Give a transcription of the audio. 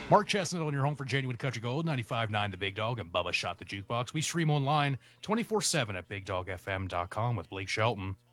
Mark Chestnut on your home for Genuine Country Gold, 95.9 The Big Dog, and Bubba Shot the Jukebox. We stream online 24/7 at BigDogFM.com with Blake Shelton.